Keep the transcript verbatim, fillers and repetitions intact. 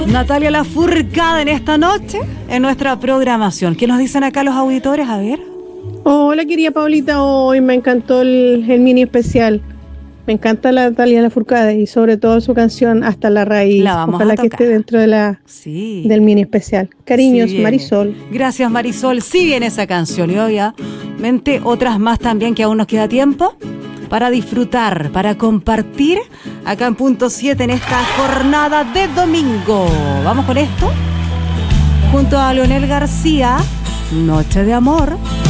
Natalia Lafourcade en esta noche en nuestra programación. ¿Qué nos dicen acá los auditores? A ver. Hola, querida Paulita, hoy me encantó el, el mini especial. Me encanta la Natalia Lafourcade y sobre todo su canción Hasta la Raíz. La vamos Ojalá a que tocar. esté dentro de la Sí. del mini especial. Cariños, Sí, Marisol. Gracias, Marisol. Sí viene esa canción y obviamente otras más también que aún nos queda tiempo para disfrutar, para compartir acá en Punto siete en esta jornada de domingo. Vamos con esto. Junto a Leonel García, Noche de Amor.